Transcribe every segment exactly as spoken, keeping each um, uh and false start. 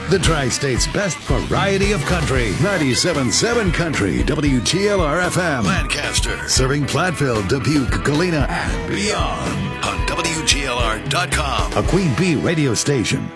The Tri-State's best variety of country. ninety-seven point seven Country, W G L R F M. Lancaster. Serving Platteville, Dubuque, Galena, and beyond. On W G L R dot com. A Queen Bee radio station.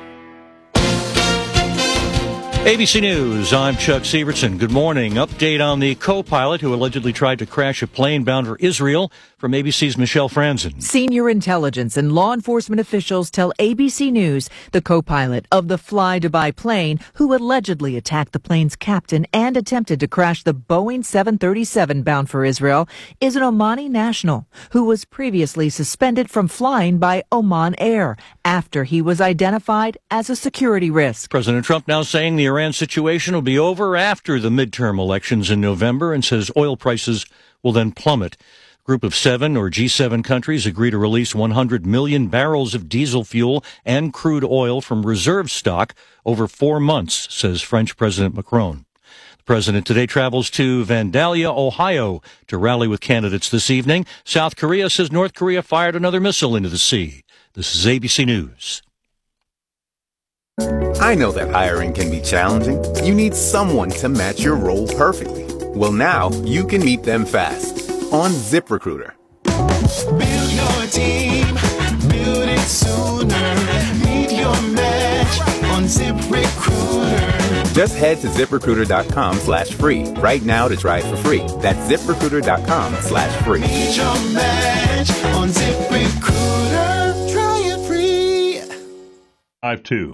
A B C News, I'm Chuck Severson. Good morning. Update on the co-pilot who allegedly tried to crash a plane bound for Israel from A B C's Michelle Franzen. Senior intelligence and law enforcement officials tell A B C News the co-pilot of the Fly Dubai plane who allegedly attacked the plane's captain and attempted to crash the Boeing seven thirty-seven bound for Israel is an Omani national who was previously suspended from flying by Oman Air after he was identified as a security risk. President Trump now saying the Iran situation will be over after the midterm elections in November and says oil prices will then plummet. Group of seven, or G seven countries, agree to release one hundred million barrels of diesel fuel and crude oil from reserve stock over four months, says French President Macron. The president today travels to Vandalia, Ohio, to rally with candidates this evening. South Korea says North Korea fired another missile into the sea. This is A B C News. I know that hiring can be challenging. You need someone to match your role perfectly. Well, now you can meet them fast on ZipRecruiter. Build your team, build it sooner. Meet your match on ZipRecruiter. Just head to ZipRecruiter.com slash free right now to try it for free. That's ZipRecruiter.com slash free. Meet your match on ZipRecruiter. Try it free. five two.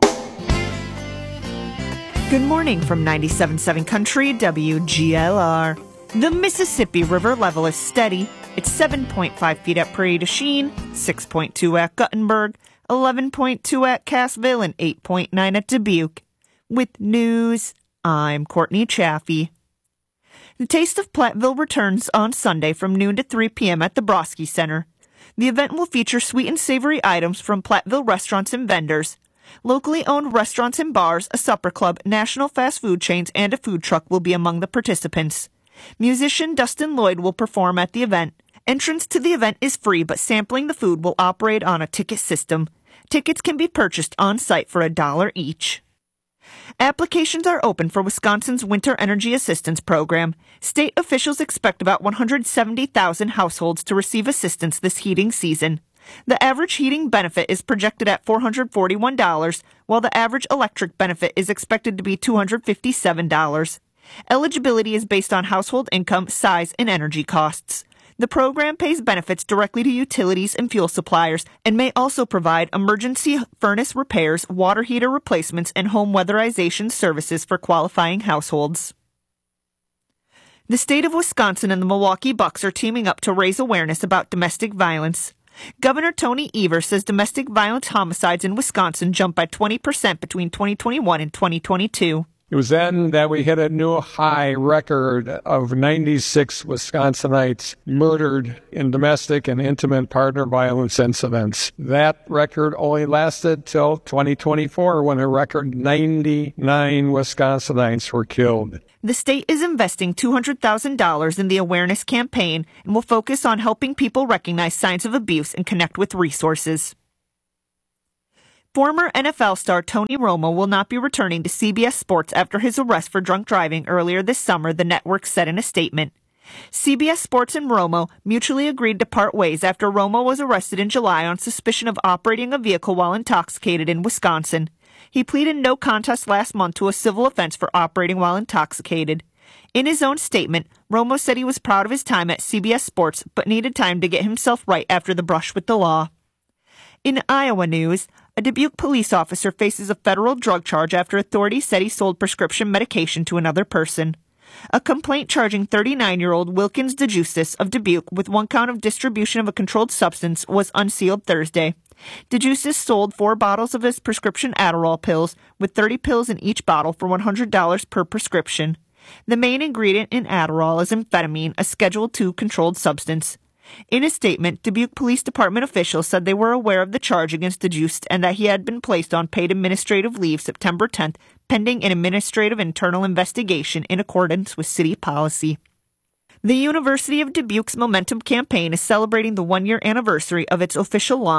Good morning from ninety-seven point seven Country, W G L R. The Mississippi River level is steady. It's seven point five feet at Prairie du Chien, six point two at Guttenberg, eleven point two at Cassville, and eight point nine at Dubuque. With news, I'm Courtney Chaffee. The Taste of Platteville returns on Sunday from noon to three p.m. at the Broski Center. The event will feature sweet and savory items from Platteville restaurants and vendors. Locally owned restaurants and bars, a supper club, national fast food chains, and a food truck will be among the participants. Musician Dustin Lloyd will perform at the event. Entrance to the event is free, but sampling the food will operate on a ticket system. Tickets can be purchased on site for a dollar each. Applications are open for Wisconsin's Winter Energy Assistance Program. State officials expect about one hundred seventy thousand households to receive assistance this heating season. The average heating benefit is projected at four hundred forty-one dollars, while the average electric benefit is expected to be two hundred fifty-seven dollars. Eligibility is based on household income, size, and energy costs. The program pays benefits directly to utilities and fuel suppliers and may also provide emergency furnace repairs, water heater replacements, and home weatherization services for qualifying households. The state of Wisconsin and the Milwaukee Bucks are teaming up to raise awareness about domestic violence. Governor Tony Evers says domestic violence homicides in Wisconsin jumped by twenty percent between twenty twenty-one and twenty twenty-two. It was then that we hit a new high record of ninety-six Wisconsinites murdered in domestic and intimate partner violence incidents. That record only lasted till twenty twenty-four, when a record ninety-nine Wisconsinites were killed. The state is investing two hundred thousand dollars in the awareness campaign and will focus on helping people recognize signs of abuse and connect with resources. Former N F L star Tony Romo will not be returning to C B S Sports after his arrest for drunk driving earlier this summer, the network said in a statement. C B S Sports and Romo mutually agreed to part ways after Romo was arrested in July on suspicion of operating a vehicle while intoxicated in Wisconsin. He pleaded no contest last month to a civil offense for operating while intoxicated. In his own statement, Romo said he was proud of his time at C B S Sports, but needed time to get himself right after the brush with the law. In Iowa news, a Dubuque police officer faces a federal drug charge after authorities said he sold prescription medication to another person. A complaint charging thirty-nine-year-old Wilkins DeJustice of Dubuque with one count of distribution of a controlled substance was unsealed Thursday. DeJustice sold four bottles of his prescription Adderall pills, with thirty pills in each bottle, for one hundred dollars per prescription. The main ingredient in Adderall is amphetamine, a Schedule two controlled substance. In a statement, Dubuque Police Department officials said they were aware of the charge against DeJustice and that he had been placed on paid administrative leave September tenth, pending an administrative internal investigation in accordance with city policy. The University of Dubuque's Momentum campaign is celebrating the one-year anniversary of its official launch.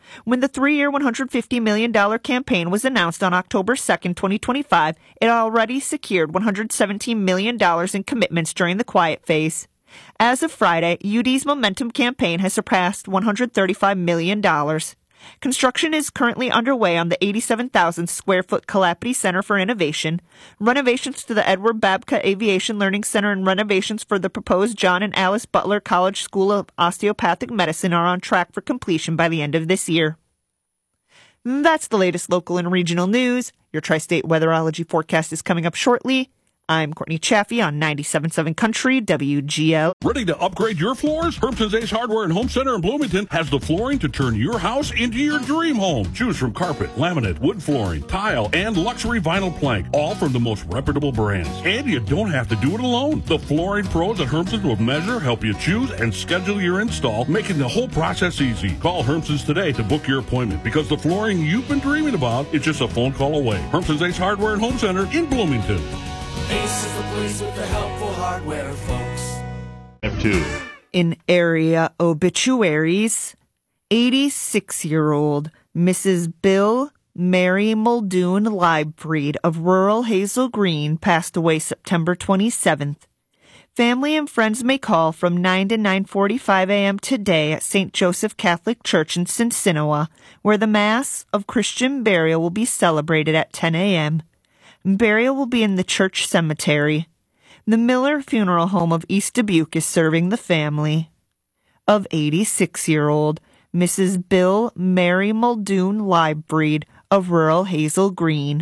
When the three-year, one hundred fifty million dollars campaign was announced on October second, twenty twenty-five, it already secured one hundred seventeen million dollars in commitments during the quiet phase. As of Friday, U D's Momentum campaign has surpassed one hundred thirty-five million dollars. Construction is currently underway on the eighty-seven thousand square foot Kalapati Center for Innovation. Renovations to the Edward Babka Aviation Learning Center and renovations for the proposed John and Alice Butler College School of Osteopathic Medicine are on track for completion by the end of this year. That's the latest local and regional news. Your Tri-State Weatherology forecast is coming up shortly. I'm Courtney Chaffee on ninety-seven point seven Country W G L. Ready to upgrade your floors? Herbston's Ace Hardware and Home Center in Bloomington has the flooring to turn your house into your dream home. Choose from carpet, laminate, wood flooring, tile, and luxury vinyl plank, all from the most reputable brands. And you don't have to do it alone. The flooring pros at Herbston's will measure, help you choose, and schedule your install, making the whole process easy. Call Herbston's today to book your appointment, because the flooring you've been dreaming about is just a phone call away. Herbston's Ace Hardware and Home Center in Bloomington. Ace is the place with the helpful hardware, folks. F two. In area obituaries, eighty-six-year-old Missus Bill Mary Muldoon Leibfried of rural Hazel Green passed away September twenty-seventh. Family and friends may call from nine to nine forty-five a.m. today at Saint Joseph Catholic Church in Sinsinawa, where the Mass of Christian burial will be celebrated at ten a.m. Burial will be in the church cemetery. The Miller Funeral Home of East Dubuque is serving the family of eighty-six-year-old Missus Bill Mary Muldoon Leibfried of rural Hazel Green.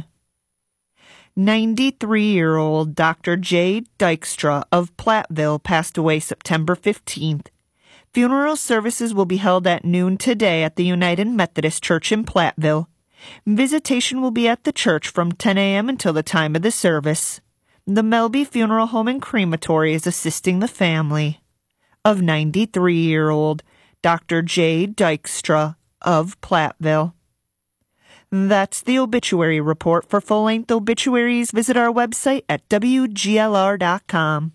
ninety-three-year-old Doctor J. Dykstra of Platteville passed away September fifteenth. Funeral services will be held at noon today at the United Methodist Church in Platteville. Visitation will be at the church from ten a.m. until the time of the service. The Melby Funeral Home and Crematory is assisting the family of ninety-three-year-old Doctor J. Dykstra of Platteville. That's the obituary report. For full-length obituaries, visit our website at W G L R dot com.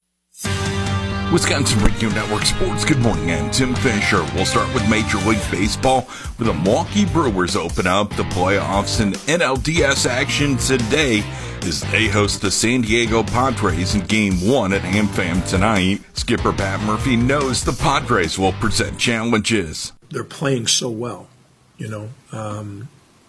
Wisconsin Radio Network Sports. Good morning, I'm Tim Fisher. We'll start with Major League Baseball, where the Milwaukee Brewers open up the playoffs and N L D S action today as they host the San Diego Padres in Game one at AmFam tonight. Skipper Pat Murphy knows the Padres will present challenges. They're playing so well, you know, um,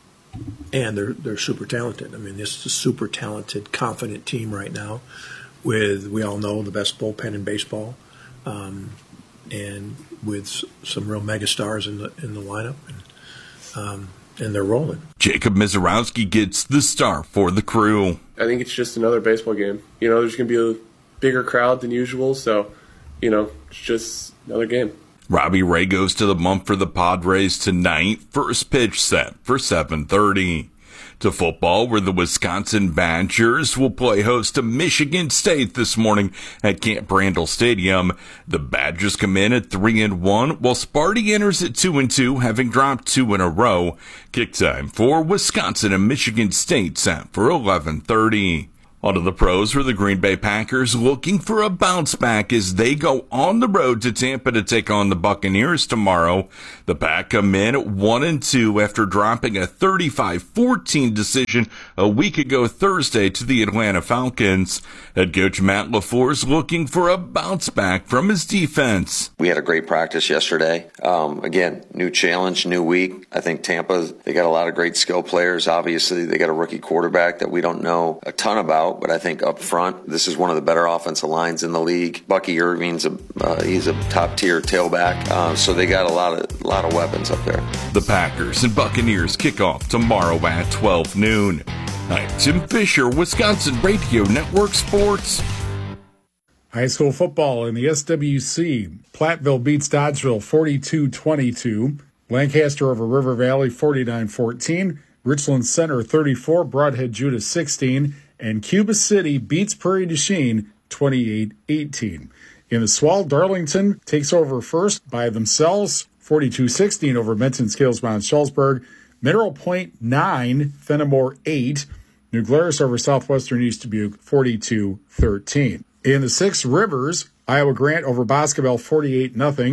and they're they're super talented. I mean, this is a super talented, confident team right now, with, we all know, the best bullpen in baseball, um, and with some real megastars in the in the lineup, and, um, and they're rolling. Jacob Mizorowski gets the start for the Crew. I think it's just another baseball game. You know, there's going to be a bigger crowd than usual, so, you know, it's just another game. Robbie Ray goes to the bump for the Padres tonight. First pitch set for seven thirty. To football, where the Wisconsin Badgers will play host to Michigan State this morning at Camp Randall Stadium. The Badgers come in at three and one, while Sparty enters at two and two, having dropped two in a row. Kick time for Wisconsin and Michigan State set for eleven thirty. On to the pros, where the Green Bay Packers looking for a bounce back as they go on the road to Tampa to take on the Buccaneers tomorrow. The Pack come in at one and two after dropping a thirty-five fourteen decision a week ago Thursday to the Atlanta Falcons. Head coach Matt LaFleur's looking for a bounce back from his defense. We had a great practice yesterday. Um, again, new challenge, new week. I think Tampa, they got a lot of great skill players. Obviously, they got a rookie quarterback that we don't know a ton about. But I think up front, this is one of the better offensive lines in the league. Bucky Irving's a uh, he's a top tier tailback, uh, so they got a lot of a lot of weapons up there. The Packers and Buccaneers kick off tomorrow at twelve noon. I'm Tim Fisher, Wisconsin Radio Network Sports. High school football in the S W C. Platteville beats Dodgeville forty-two twenty-two. Lancaster over River Valley forty-nine fourteen. Richland Center thirty-four. Broadhead Judah sixteen. And Cuba City beats Prairie du Chien twenty-eight eighteen. In the Swall, Darlington takes over first by themselves, forty-two sixteen over Benton Scales Mount Schulzberg. Mineral Point nine, Fenimore eight. New Glarus over Southwestern East Dubuque forty-two thirteen. In the Six Rivers, Iowa Grant over Boscobel forty-eight nothing.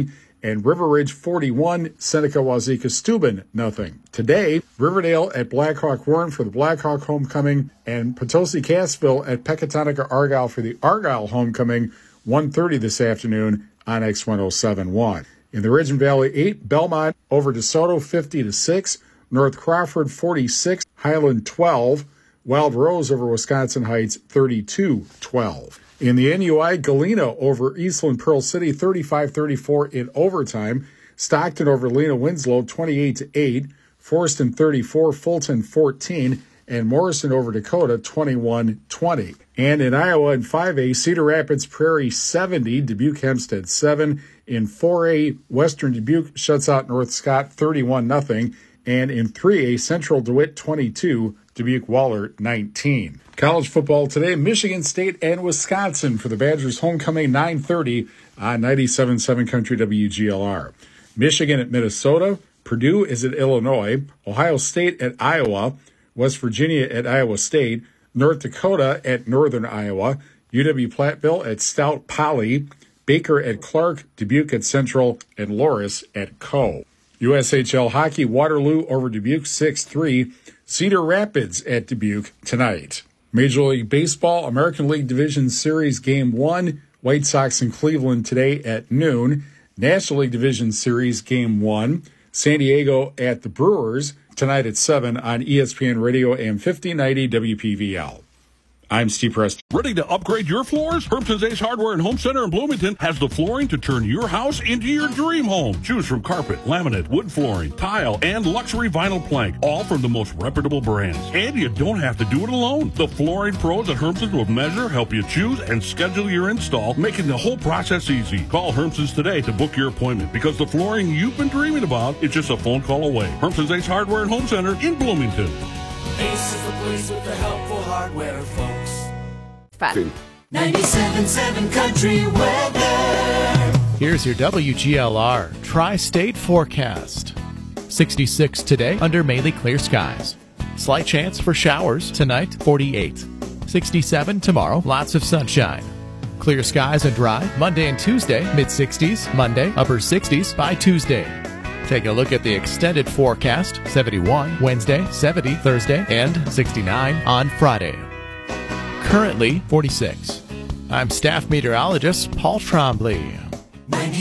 And River Ridge forty-one, Seneca Wazeeka Steuben, nothing. Today, Riverdale at Blackhawk Warren for the Blackhawk homecoming, and Potosi Cassville at Pecatonica Argyle for the Argyle homecoming, one thirty this afternoon on X one oh seven point one. In the Ridge and Valley eight, Belmont over DeSoto fifty to six, North Crawford forty-six, Highland twelve, Wild Rose over Wisconsin Heights thirty-two twelve. In the N U I, Galena over Eastland Pearl City thirty-five thirty-four in overtime. Stockton over Lena Winslow twenty-eight to eight. Forston thirty-four, Fulton fourteen, and Morrison over Dakota twenty-one twenty. And in Iowa in five A, Cedar Rapids Prairie seventy, Dubuque Hempstead seven. In four A, Western Dubuque shuts out North Scott thirty-one nothing. And in three A, Central DeWitt twenty-two, Dubuque Waller nineteen. College football today, Michigan State and Wisconsin for the Badgers homecoming nine thirty on ninety-seven point seven Country W G L R. Michigan at Minnesota, Purdue is at Illinois, Ohio State at Iowa, West Virginia at Iowa State, North Dakota at Northern Iowa, U W-Platteville at Stout Poly, Baker at Clark, Dubuque at Central, and Loris at Coe. U S H L hockey, Waterloo over Dubuque six three, Cedar Rapids at Dubuque tonight. Major League Baseball, American League Division Series Game one, White Sox in Cleveland today at noon. National League Division Series Game one, San Diego at the Brewers tonight at seven on E S P N Radio and fifteen ninety W P V L. I'm Steve Preston. Ready to upgrade your floors? Hermson's Ace Hardware and Home Center in Bloomington has the flooring to turn your house into your dream home. Choose from carpet, laminate, wood flooring, tile, and luxury vinyl plank, all from the most reputable brands. And you don't have to do it alone. The flooring pros at Hermson's will measure, help you choose, and schedule your install, making the whole process easy. Call Hermson's today to book your appointment, because the flooring you've been dreaming about is just a phone call away. Hermson's Ace Hardware and Home Center in Bloomington. Ace is the place with the helpful hardware, folks. ninety-seven point seven Country Weather. Here's your W G L R Tri-State forecast. sixty-six today under mainly clear skies. Slight chance for showers tonight, forty-eight. sixty-seven tomorrow, lots of sunshine. Clear skies and dry Monday and Tuesday, mid-sixties. Monday, upper sixties by Tuesday. Take a look at the extended forecast. seventy-one Wednesday, seventy Thursday, and sixty-nine on Friday. Currently forty-six. I'm staff meteorologist Paul Trombley.